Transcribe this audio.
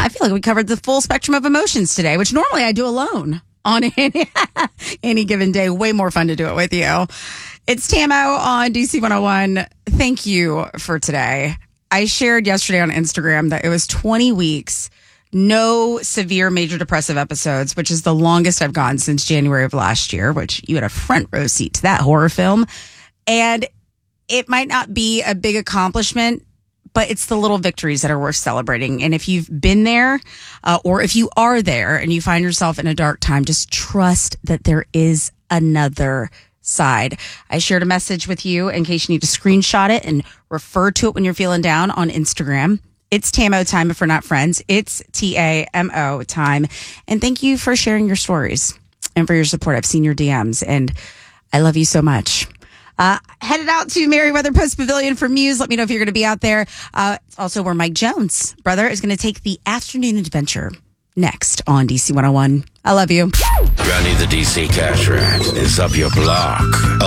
I feel like we covered the full spectrum of emotions today, which normally I do alone on any given day. Way more fun to do it with you. It's Tamo on DC 101. Thank you for today. I shared yesterday on Instagram that it was 20 weeks, no severe major depressive episodes, which is the longest I've gone since January of last year, which you had a front row seat to that horror film. And it might not be a big accomplishment, but it's the little victories that are worth celebrating. And if you've been there, or if you are there and you find yourself in a dark time, just trust that there is another side. I shared a message with you in case you need to screenshot it and refer to it when you're feeling down on Instagram. It's Tamo time if we're not friends. It's TAMO time. And thank you for sharing your stories and for your support. I've seen your DMs and I love you so much. Headed out to Merriweather Post Pavilion for Muse. Let me know if you're going to be out there. It's also where Mike Jones, brother, is going to take the afternoon adventure next on DC 101. I love you. Johnny the DC Cash Rat is up your block.